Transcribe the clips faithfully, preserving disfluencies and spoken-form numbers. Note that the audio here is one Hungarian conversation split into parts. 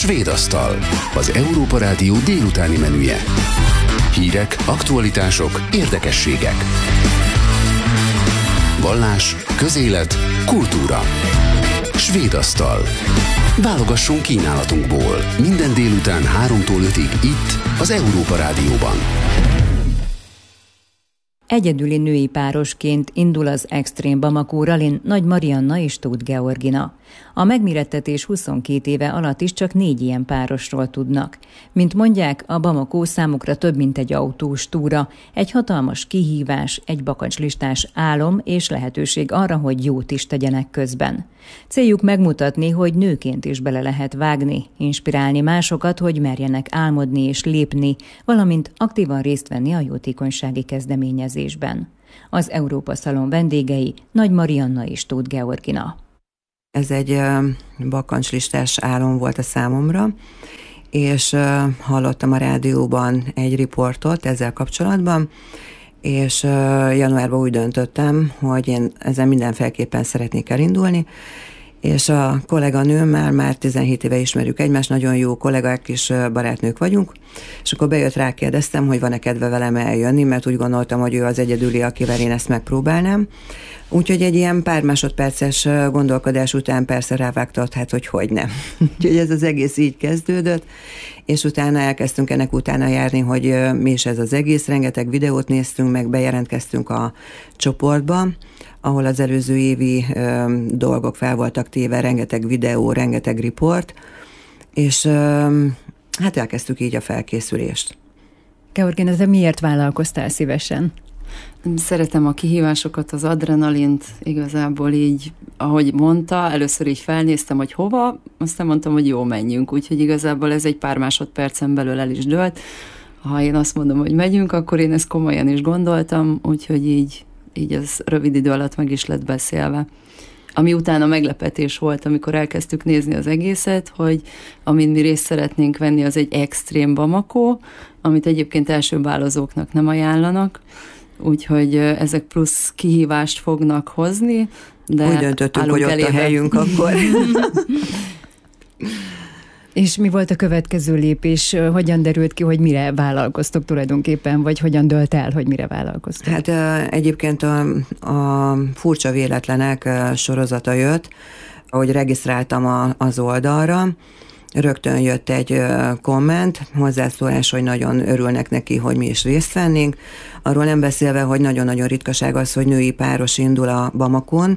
Svéd asztal, az Európa Rádió délutáni menüje. Hírek, aktualitások, érdekességek. Vallás, közélet, kultúra. Svéd asztal. Válogassunk kínálatunkból. Minden délután háromtól ötig itt, az Európa Rádióban. Egyedüli női párosként indul az Extreme Bamako Rallyn Nagy Marianna és Tóth Georgina. A megmérettetés huszonkét éve alatt is csak négy ilyen párosról tudnak. Mint mondják, a Bamako számukra több, mint egy autós túra, egy hatalmas kihívás, egy bakancslistás álom és lehetőség arra, hogy jót is tegyenek közben. Céljuk megmutatni, hogy nőként is bele lehet vágni, inspirálni másokat, hogy merjenek álmodni és lépni, valamint aktívan részt venni a jótékonysági kezdeményezésben. Az Európa Szalon vendégei Nagy Marianna és Tóth Georgina. Ez egy bakancslistás álom volt a számomra, és hallottam a rádióban egy riportot ezzel kapcsolatban, és januárban úgy döntöttem, hogy én ezen mindenféleképpen szeretnék elindulni, és a kolléganőmmel már tizenhét éve ismerjük egymást, nagyon jó kollégák és barátnők vagyunk, és akkor bejött, rákérdeztem, hogy van-e kedve velem eljönni, mert úgy gondoltam, hogy ő az egyedüli, akivel én ezt megpróbálnám. Úgyhogy egy ilyen pár másodperces gondolkodás után persze rávágtott, hát hogy hogy nem. Úgyhogy ez az egész így kezdődött, és utána elkezdtünk ennek utána járni, hogy mi is ez az egész, rengeteg videót néztünk meg, bejelentkeztünk a csoportba, ahol az előző évi ö, dolgok fel voltak téve, rengeteg videó, rengeteg riport, és ö, hát elkezdtük így a felkészülést. Georgina, te miért vállalkoztál szívesen? Szeretem a kihívásokat, az adrenalint, igazából így, ahogy mondta, először így felnéztem, hogy hova, aztán mondtam, hogy jó, menjünk, úgyhogy igazából ez egy pár másodpercen belül el is dőlt. Ha én azt mondom, hogy megyünk, akkor én ezt komolyan is gondoltam, úgyhogy így, így ez rövid idő alatt meg is lett beszélve. Ami utána meglepetés volt, amikor elkezdtük nézni az egészet, hogy amin mi részt szeretnénk venni, az egy Extreme Bamako, amit egyébként elsőbálozóknak nem ajánlanak, úgyhogy ezek plusz kihívást fognak hozni, de úgy döntöttünk, hogy ott elébe. A helyünk akkor. És mi volt a következő lépés? Hogyan derült ki, hogy mire vállalkoztok tulajdonképpen, vagy hogyan dölt el, hogy mire vállalkoztok? Hát egyébként a, a furcsa véletlenek sorozata jött, ahogy regisztráltam a, az oldalra, rögtön jött egy komment, hozzászólás, hogy nagyon örülnek neki, hogy mi is részt vennénk. Arról nem beszélve, hogy nagyon-nagyon ritkaság az, hogy női páros indul a Bamakon.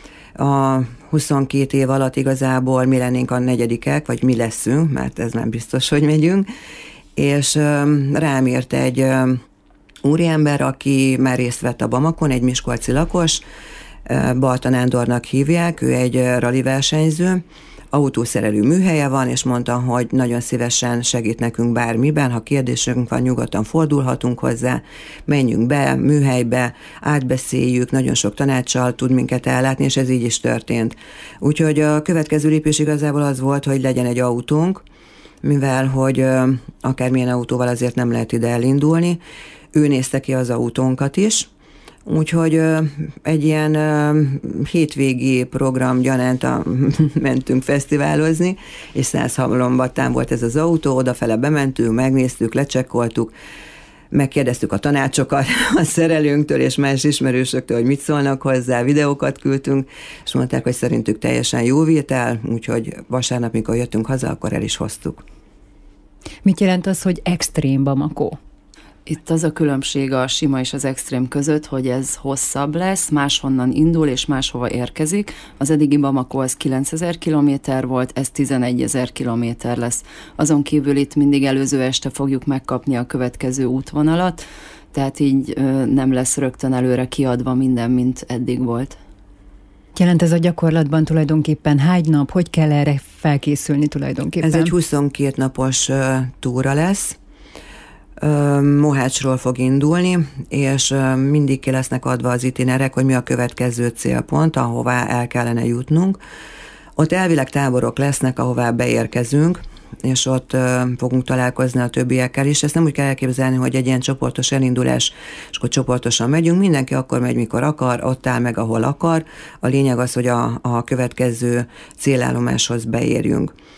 A huszonkét év alatt igazából mi lennénk a negyedikek, vagy mi leszünk, mert ez nem biztos, hogy megyünk. És rám írt egy úriember, aki már részt vett a Bamakon, egy miskolci lakos, Balta Nándornak hívják, ő egy rali versenyző, autószerelő műhelye van, és mondta, hogy nagyon szívesen segít nekünk bármiben, ha kérdésünk van, nyugodtan fordulhatunk hozzá, menjünk be, műhelybe, átbeszéljük, nagyon sok tanácssal tud minket ellátni, és ez így is történt. Úgyhogy a következő lépés igazából az volt, hogy legyen egy autónk, mivel hogy akármilyen autóval azért nem lehet ide elindulni. Ő nézte ki az autónkat is, úgyhogy egy ilyen hétvégi program gyanánt a, mentünk fesztiválozni, és Százhalombattán volt ez az autó, odafele bementünk, megnéztük, lecsekkoltuk, megkérdeztük a tanácsokat a szerelőnktől és más ismerősöktől, hogy mit szólnak hozzá, videókat küldtünk, és mondták, hogy szerintük teljesen jó vétel, úgyhogy vasárnap, mikor jöttünk haza, akkor el is hoztuk. Mit jelent az, hogy Extreme Bamako? Itt az a különbség a sima és az extrém között, hogy ez hosszabb lesz, máshonnan indul és máshova érkezik. Az eddigi Bamako az kilencezer kilométer volt, ez tizenegyezer kilométer lesz. Azon kívül itt mindig előző este fogjuk megkapni a következő útvonalat, tehát így nem lesz rögtön előre kiadva minden, mint eddig volt. Jelent ez a gyakorlatban tulajdonképpen hány nap, hogy kell erre felkészülni tulajdonképpen? Ez egy huszonkét napos túra lesz. Mohácsról fog indulni, és mindig ki lesznek adva az itinerek, hogy mi a következő célpont, ahová el kellene jutnunk. Ott elvileg táborok lesznek, ahová beérkezünk, és ott fogunk találkozni a többiekkel is. Ezt nem úgy kell elképzelni, hogy egy ilyen csoportos elindulás, és akkor csoportosan megyünk, mindenki akkor megy, mikor akar, ott áll meg, ahol akar. A lényeg az, hogy a, a következő célállomáshoz beérjünk.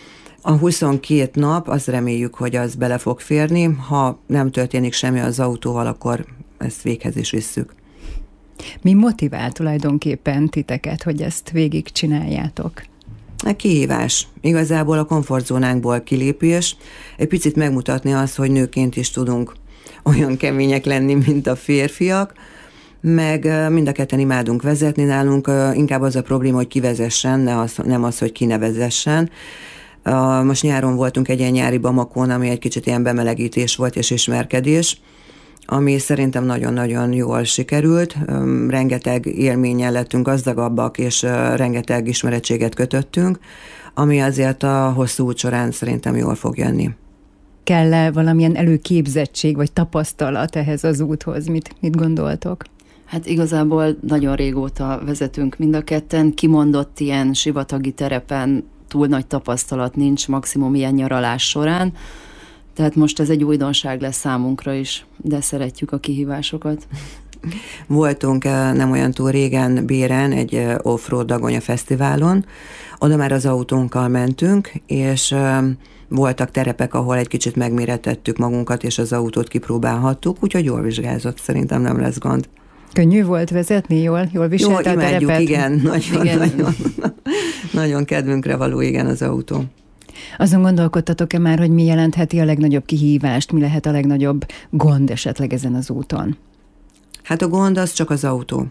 A huszonkét nap, azt reméljük, hogy az bele fog férni. Ha nem történik semmi az autóval, akkor ezt véghez is visszük. Mi motivál tulajdonképpen titeket, hogy ezt végig csináljátok? A kihívás. Igazából a komfortzónánkból kilépés, egy picit megmutatni azt, hogy nőként is tudunk olyan kemények lenni, mint a férfiak, meg mind a ketten imádunk vezetni, nálunk inkább az a probléma, hogy ki vezessen, ne az, nem az, hogy ki ne vezessen. Most nyáron voltunk egy ilyen nyári Bamakón, ami egy kicsit ilyen bemelegítés volt és ismerkedés, ami szerintem nagyon-nagyon jól sikerült. Rengeteg élménnyel lettünk gazdagabbak, és rengeteg ismerettséget kötöttünk, ami azért a hosszú út során szerintem jól fog jönni. Kell-e valamilyen előképzettség vagy tapasztalat ehhez az úthoz? Mit, mit gondoltok? Hát igazából nagyon régóta vezetünk mind a ketten, kimondott ilyen sivatagi terepen túl nagy tapasztalat nincs, maximum ilyen nyaralás során. Tehát most ez egy újdonság lesz számunkra is, de szeretjük a kihívásokat. Voltunk nem olyan túl régen Béren egy off-road Dagonya fesztiválon, oda már az autónkkal mentünk, és voltak terepek, ahol egy kicsit megmérettettük magunkat, és az autót kipróbálhattuk, úgyhogy jól vizsgázott, szerintem nem lesz gond. Könnyű volt vezetni, jól, jól viselte a terepet? Imádjuk, igen, nagyon, igen. Nagyon, nagyon kedvünkre való, igen, az autó. Azon gondolkodtatok-e már, hogy mi jelentheti a legnagyobb kihívást, mi lehet a legnagyobb gond esetleg ezen az úton? Hát a gond az csak az autó.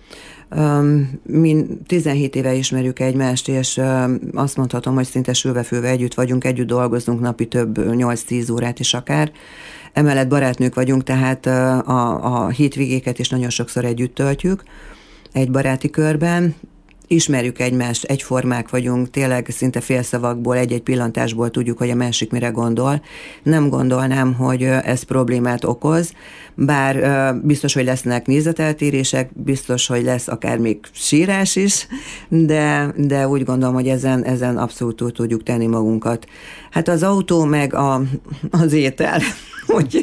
Mi tizenhét éve ismerjük egymást, és azt mondhatom, hogy szinte sülve-fülve együtt vagyunk, együtt dolgozunk napi több nyolc-tíz órát is akár. Emellett barátnők vagyunk, tehát a, a hétvégéket is nagyon sokszor együtt töltjük egy baráti körben. Ismerjük egymást, egyformák vagyunk, tényleg szinte félszavakból, egy-egy pillantásból tudjuk, hogy a másik mire gondol. Nem gondolnám, hogy ez problémát okoz, bár biztos, hogy lesznek nézeteltérések, biztos, hogy lesz akár még sírás is, de, de úgy gondolom, hogy ezen, ezen abszolút túl tudjuk tenni magunkat. Hát az autó meg a, az étel, hogy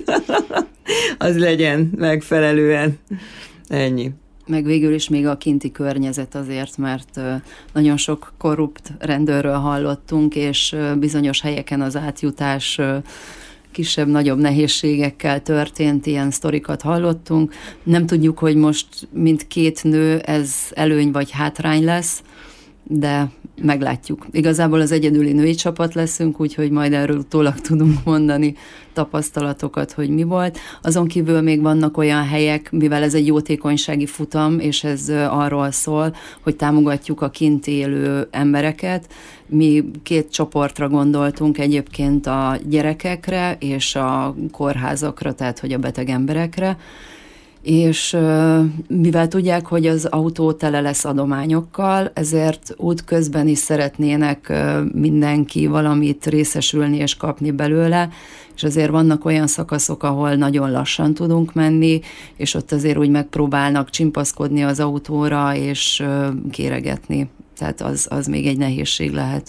az legyen megfelelően. Ennyi. Meg végül is még a kinti környezet azért, mert nagyon sok korrupt rendőrről hallottunk, és bizonyos helyeken az átjutás kisebb-nagyobb nehézségekkel történt, ilyen sztorikat hallottunk. Nem tudjuk, hogy most mint két nő ez előny vagy hátrány lesz, de meglátjuk. Igazából az egyedüli női csapat leszünk, úgyhogy majd erről utólag tudunk mondani tapasztalatokat, hogy mi volt. Azon kívül még vannak olyan helyek, mivel ez egy jótékonysági futam, és ez arról szól, hogy támogatjuk a kint élő embereket. Mi két csoportra gondoltunk egyébként, a gyerekekre és a kórházakra, tehát hogy a beteg emberekre, és mivel tudják, hogy az autó tele lesz adományokkal, ezért útközben is szeretnének mindenki valamit részesülni és kapni belőle, és azért vannak olyan szakaszok, ahol nagyon lassan tudunk menni, és ott azért úgy megpróbálnak csimpaszkodni az autóra, és kéregetni. Tehát az, az még egy nehézség lehet.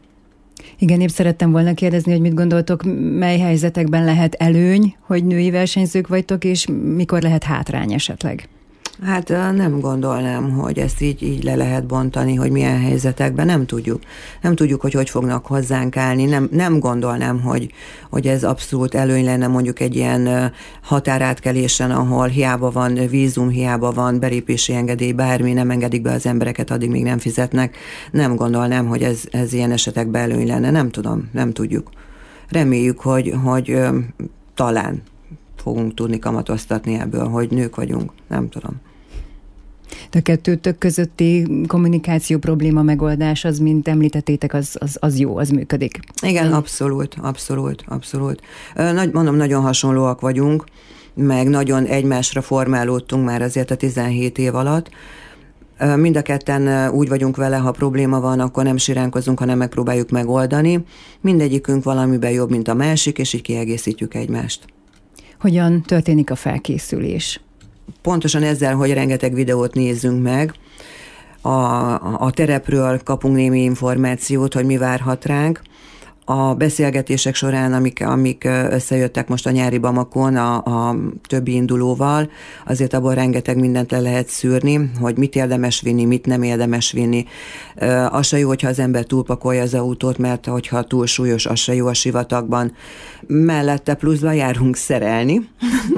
Igen, épp szerettem volna kérdezni, hogy mit gondoltok, mely helyzetekben lehet előny, hogy női versenyzők vagytok, és mikor lehet hátrány esetleg? Hát nem gondolnám, hogy ezt így, így le lehet bontani, hogy milyen helyzetekben, nem tudjuk. Nem tudjuk, hogy hogy fognak hozzánk állni, nem, nem gondolnám, hogy, hogy ez abszolút előny lenne mondjuk egy ilyen határátkelésen, ahol hiába van vízum, hiába van belépési engedély, bármi, nem engedik be az embereket, addig még nem fizetnek. Nem gondolnám, hogy ez, ez ilyen esetekben előny lenne, nem tudom, nem tudjuk. Reméljük, hogy, hogy talán fogunk tudni kamatoztatni ebből, hogy nők vagyunk, nem tudom. De a kettőtök közötti kommunikáció probléma megoldás, az, mint említettétek, az, az, az jó, az működik. Igen, abszolút, abszolút, abszolút. Nagy, mondom, nagyon hasonlóak vagyunk, meg nagyon egymásra formálódtunk már azért a tizenhét év alatt. Mind a ketten úgy vagyunk vele, ha probléma van, akkor nem siránkozunk, hanem megpróbáljuk megoldani. Mindegyikünk valamiben jobb, mint a másik, és így kiegészítjük egymást. Hogyan történik a felkészülés? Pontosan ezzel, hogy rengeteg videót nézzünk meg, a, a terepről kapunk némi információt, hogy mi várhat ránk. A beszélgetések során, amik, amik összejöttek most a nyári Bamakon a, a többi indulóval, azért abból rengeteg mindent le lehet szűrni, hogy mit érdemes vinni, mit nem érdemes vinni. Az se jó, hogyha az ember túlpakolja az autót, mert hogyha túl súlyos, az se jó a sivatagban. Mellette pluszban járunk szerelni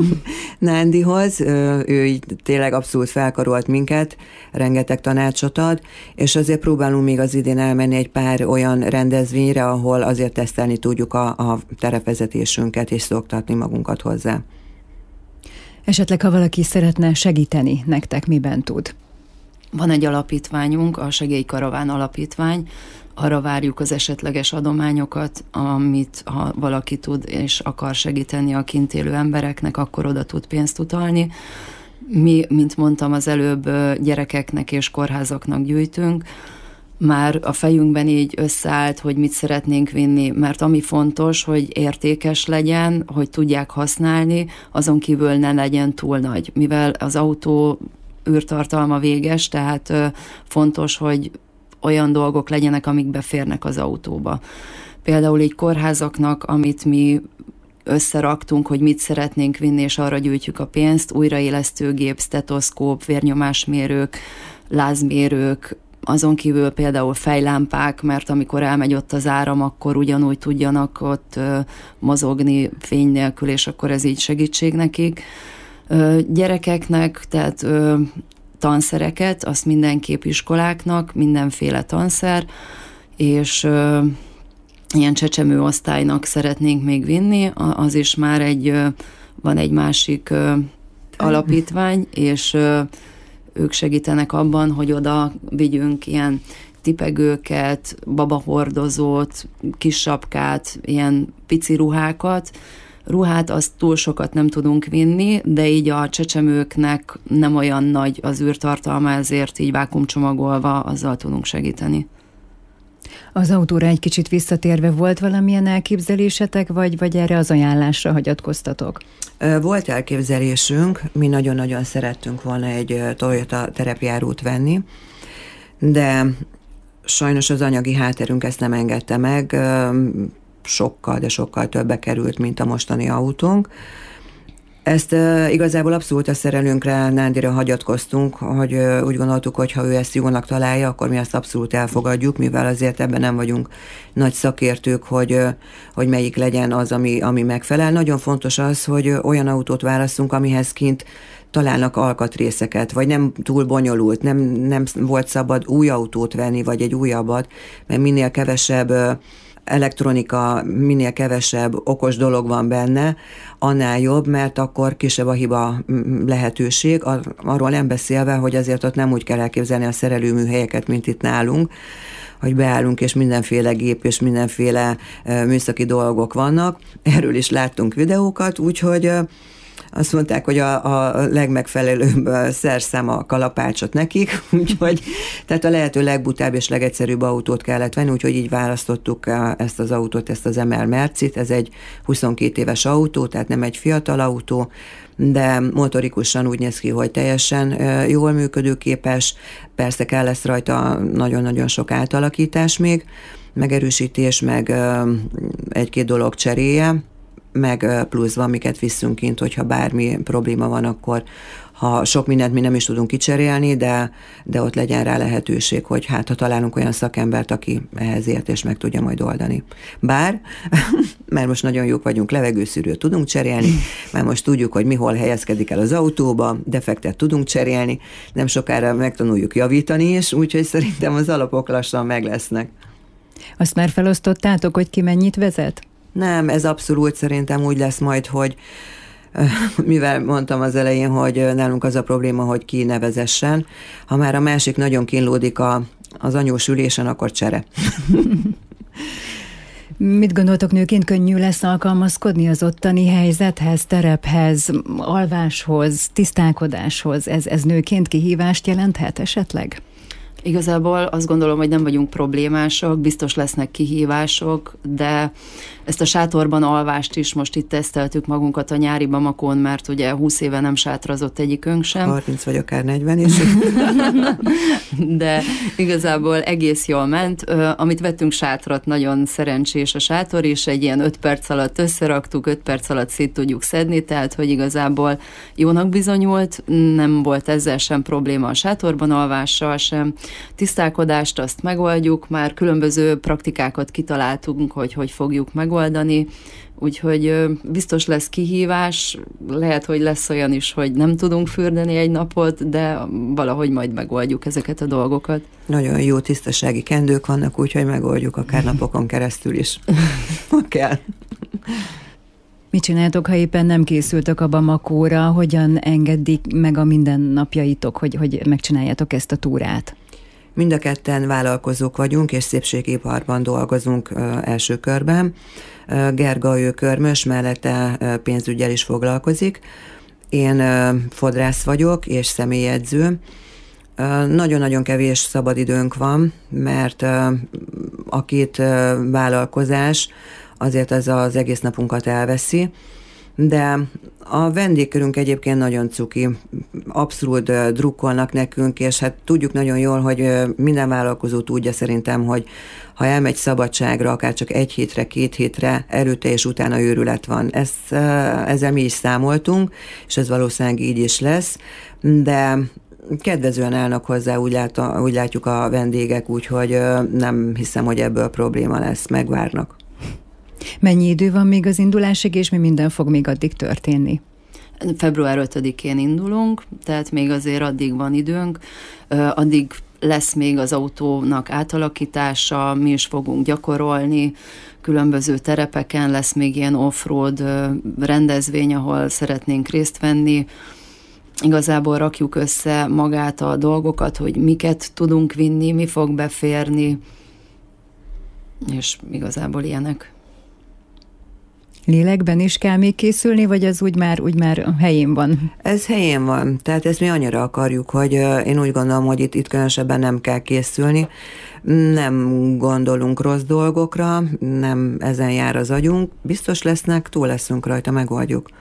Nándihoz, ő így tényleg abszolút felkarolt minket, rengeteg tanácsot ad, és azért próbálunk még az idén elmenni egy pár olyan rendezvényre, ahol azért tesztelni tudjuk a, a terepvezetésünket, és szoktatni magunkat hozzá. Esetleg, ha valaki szeretne segíteni nektek, miben tud? Van egy alapítványunk, a Segélykaraván Alapítvány, arra várjuk az esetleges adományokat, amit ha valaki tud és akar segíteni a kint élő embereknek, akkor oda tud pénzt utalni. Mi, mint mondtam az előbb, gyerekeknek és kórházaknak gyűjtünk. Már a fejünkben így összeállt, hogy mit szeretnénk vinni, mert ami fontos, hogy értékes legyen, hogy tudják használni, azon kívül ne legyen túl nagy. Mivel az autó űrtartalma véges, tehát fontos, hogy olyan dolgok legyenek, amik beférnek az autóba. Például így kórházaknak, amit mi összeraktunk, hogy mit szeretnénk vinni, és arra gyűjtjük a pénzt, újraélesztőgép, stetoszkóp, vérnyomásmérők, lázmérők, azon kívül például fejlámpák, mert amikor elmegy ott az áram, akkor ugyanúgy tudjanak ott ö, mozogni fény nélkül, és akkor ez így segítség nekik. Ö, gyerekeknek, tehát ö, tanszereket, azt mindenképp iskoláknak, mindenféle tanszer, és ö, ilyen csecsemő osztálynak szeretnénk még vinni, az is már egy, van egy másik ö, alapítvány, és ö, ők segítenek abban, hogy oda vigyünk ilyen tipegőket, babahordozót, kis sapkát, ilyen pici ruhákat. Ruhát azt túl sokat nem tudunk vinni, de így a csecsemőknek nem olyan nagy az űrtartalma, ezért így vákuumcsomagolva azzal tudunk segíteni. Az autóra egy kicsit visszatérve, volt valamilyen elképzelésetek, vagy, vagy erre az ajánlásra hagyatkoztatok? Volt elképzelésünk, mi nagyon-nagyon szerettünk volna egy Toyota terepjárót venni, de sajnos az anyagi hátterünk ezt nem engedte meg, sokkal, de sokkal többe került, mint a mostani autónk. Ezt uh, igazából abszolút a szerelőnkre, Nándira hagyatkoztunk, hogy uh, úgy gondoltuk, hogy ha ő ezt jónak találja, akkor mi ezt abszolút elfogadjuk, mivel azért ebben nem vagyunk nagy szakértők, hogy, uh, hogy melyik legyen az, ami, ami megfelel. Nagyon fontos az, hogy uh, olyan autót választunk, amihez kint találnak alkatrészeket, vagy nem túl bonyolult, nem, nem volt szabad új autót venni, vagy egy újabbat, mert minél kevesebb uh, elektronika, minél kevesebb okos dolog van benne, annál jobb, mert akkor kisebb a hiba lehetőség, arról nem beszélve, hogy azért ott nem úgy kell elképzelni a szerelőműhelyeket, mint itt nálunk, hogy beállunk, és mindenféle gép, és mindenféle műszaki dolgok vannak. Erről is láttunk videókat, úgyhogy azt mondták, hogy a, a legmegfelelőbb szerszám a kalapácsot nekik, úgyhogy tehát a lehető legbutább és legegyszerűbb autót kellett venni, úgyhogy így választottuk ezt az autót, ezt az em el Mercit. Ez egy huszonkét éves autó, tehát nem egy fiatal autó, de motorikusan úgy néz ki, hogy teljesen jól működőképes. Persze kell lesz rajta nagyon-nagyon sok átalakítás még, megerősítés, meg egy-két dolog cseréje, meg pluszban, amiket viszünk kint, hogyha bármi probléma van, akkor ha sok mindent mi nem is tudunk kicserélni, de, de ott legyen rá lehetőség, hogy hát ha találunk olyan szakembert, aki ehhez ért és meg tudja majd oldani. Bár, mert most nagyon jók vagyunk, levegőszűrőt tudunk cserélni, mert most tudjuk, hogy mi hol helyezkedik el az autóba, defektet tudunk cserélni, nem sokára megtanuljuk javítani is, úgyhogy szerintem az alapok lassan meg lesznek. Azt már felosztottátok, hogy ki mennyit vezet? Nem, ez abszolút szerintem úgy lesz majd, hogy mivel mondtam az elején, hogy nálunk az a probléma, hogy ki ne vezessen, ha már a másik nagyon kínlódik a, az anyós ülésen, akkor csere. Mit gondoltok, nőként könnyű lesz alkalmazkodni az ottani helyzethez, terephez, alváshoz, tisztálkodáshoz? Ez, ez nőként kihívást jelenthet esetleg? Igazából azt gondolom, hogy nem vagyunk problémások, biztos lesznek kihívások, de ezt a sátorban alvást is most itt teszteltük magunkat a nyári Bamakón, mert ugye húsz éve nem sátrazott egyikünk sem. harminc vagy akár negyven is. De igazából egész jól ment. Amit vettünk sátrat, nagyon szerencsés a sátor, és egy ilyen öt perc alatt összeraktuk, öt perc alatt szét tudjuk szedni, tehát hogy igazából jónak bizonyult, nem volt ezzel sem probléma a sátorban alvással sem. Tisztálkodást azt megoldjuk, már különböző praktikákat kitaláltunk, hogy hogy fogjuk megoldani, úgyhogy biztos lesz kihívás, lehet, hogy lesz olyan is, hogy nem tudunk fürdeni egy napot, de valahogy majd megoldjuk ezeket a dolgokat. Nagyon jó tisztasági kendők vannak, úgyhogy megoldjuk akár napokon keresztül is. Kell. Mit csináltok, ha éppen nem készültök a Bamakóra? Hogyan engedik meg a mindennapjaitok, hogy, hogy megcsináljátok ezt a túrát? Mind a ketten vállalkozók vagyunk, és szépségiparban dolgozunk ö, első körben. Gerga, ő körmös, mellette ö, pénzüggyel is foglalkozik. Én ö, fodrász vagyok, és személyedző. Ö, nagyon-nagyon kevés szabadidőnk van, mert ö, a két ö, vállalkozás azért ez az egész napunkat elveszi, de a vendégkörünk egyébként nagyon cuki, abszolút uh, drukkolnak nekünk, és hát tudjuk nagyon jól, hogy uh, minden vállalkozó tudja szerintem, hogy ha elmegy szabadságra, akár csak egy hétre, két hétre, előtte és utána őrület van. Ezt, uh, ezzel mi is számoltunk, és ez valószínűleg így is lesz, de kedvezően állnak hozzá, úgy, lát, úgy látjuk a vendégek, úgyhogy uh, nem hiszem, hogy ebből probléma lesz, megvárnak. Mennyi idő van még az indulásig, és mi minden fog még addig történni? február ötödikén indulunk, tehát még azért addig van időnk, addig lesz még az autónak átalakítása, mi is fogunk gyakorolni, különböző terepeken lesz még ilyen off-road rendezvény, ahol szeretnénk részt venni. Igazából rakjuk össze magát a dolgokat, hogy miket tudunk vinni, mi fog beférni, és igazából ilyenek. Lélekben is kell még készülni, vagy az úgy már, úgy már helyén van? Ez helyén van, tehát ezt mi annyira akarjuk, hogy én úgy gondolom, hogy itt, itt különösebben nem kell készülni. Nem gondolunk rossz dolgokra, nem ezen jár az agyunk. Biztos lesznek, túl leszünk rajta, megoldjuk.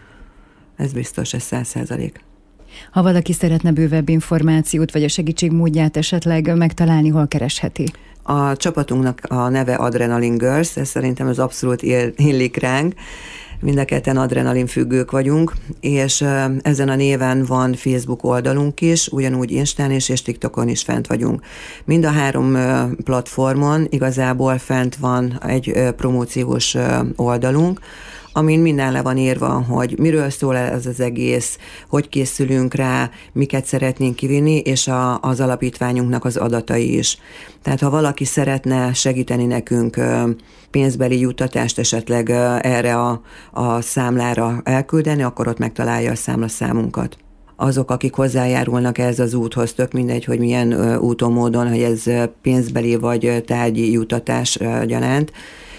Ez biztos, ez száz százalék. Ha valaki szeretne bővebb információt, vagy a segítségmódját esetleg megtalálni, hol keresheti? A csapatunknak a neve Adrenaline Girls, ez szerintem az abszolút illik ránk. Mind a ketten adrenalin függők vagyunk, és ezen a néven van Facebook oldalunk is, ugyanúgy Instán is, és TikTokon is fent vagyunk. Mind a három platformon igazából fent van egy promóciós oldalunk, amin minden le van írva, hogy miről szól ez az egész, hogy készülünk rá, miket szeretnénk kivinni, és a, az alapítványunknak az adatai is. Tehát ha valaki szeretne segíteni nekünk pénzbeli juttatást esetleg erre a, a számlára elküldeni, akkor ott megtalálja a számlaszámunkat. Azok, akik hozzájárulnak ehhez az úthoz, tök mindegy, hogy milyen úton, módon, hogy ez pénzbeli vagy tárgyi juttatás gyanánt,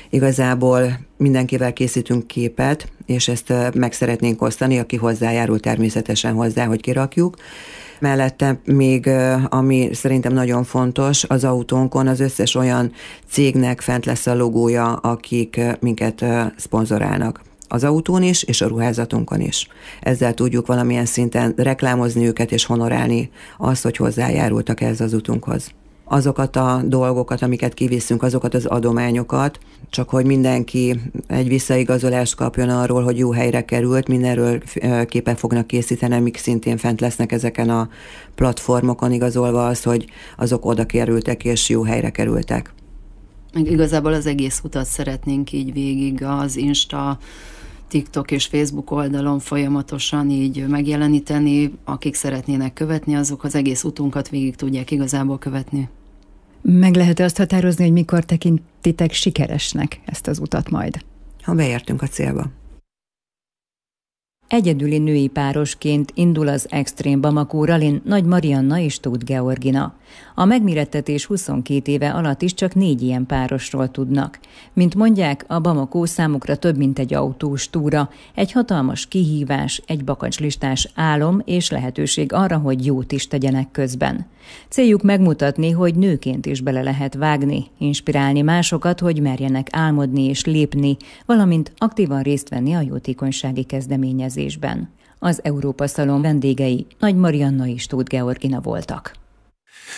igazából mindenkivel készítünk képet, és ezt meg szeretnénk osztani, aki hozzájárul természetesen hozzá, hogy kirakjuk. Mellette még, ami szerintem nagyon fontos, az autónkon az összes olyan cégnek fent lesz a logója, akik minket szponzorálnak. Az autón is, és a ruházatunkon is. Ezzel tudjuk valamilyen szinten reklámozni őket, és honorálni azt, hogy hozzájárultak ehhez az utunkhoz. Azokat a dolgokat, amiket kiviszünk, azokat az adományokat, csak hogy mindenki egy visszaigazolást kapjon arról, hogy jó helyre került, mindenről képet fognak készíteni, amik szintén fent lesznek ezeken a platformokon, igazolva az, hogy azok oda kerültek és jó helyre kerültek. Meg igazából az egész utat szeretnénk így végig az Insta, TikTok és Facebook oldalon folyamatosan így megjeleníteni, akik szeretnének követni, azok az egész utunkat végig tudják igazából követni. Meg lehet azt határozni, hogy mikor tekintitek sikeresnek ezt az utat majd? Ha beértünk a célba. Egyedüli női párosként indul az Extreme Bamako ralin Nagy Marianna és Tóth Georgina. A megmérettetés huszonkét éve alatt is csak négy ilyen párosról tudnak. Mint mondják, a Bamako számukra több, mint egy autós túra, egy hatalmas kihívás, egy bakancslistás álom és lehetőség arra, hogy jót is tegyenek közben. Céljuk megmutatni, hogy nőként is bele lehet vágni, inspirálni másokat, hogy merjenek álmodni és lépni, valamint aktívan részt venni a jótékonysági kezdeményezésben. Az Európa Szalon vendégei Nagy Marianna és Tóth Georgina voltak.